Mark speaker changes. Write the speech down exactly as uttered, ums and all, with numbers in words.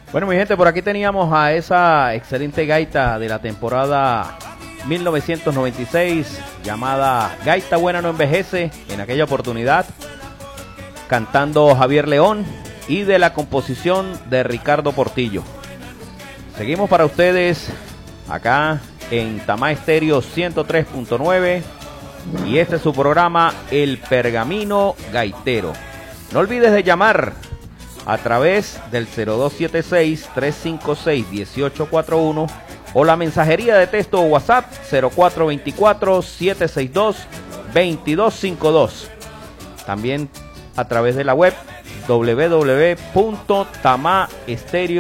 Speaker 1: Bueno, mi gente, por aquí teníamos a esa excelente gaita de la temporada mil novecientos noventa y seis, llamada Gaita Buena No Envejece, en aquella oportunidad, cantando Javier León, y de la composición de Ricardo Portillo. Seguimos para ustedes acá en Tamá Estéreo ciento tres punto nueve, y este es su programa El Pergamino Gaitero. No olvides de llamar a través del cero dos siete seis, tres cinco seis, uno ocho cuatro uno o la mensajería de texto o WhatsApp cero cuatro dos cuatro, siete seis dos, dos dos cinco dos. También a través de la web w w w punto tamaestereo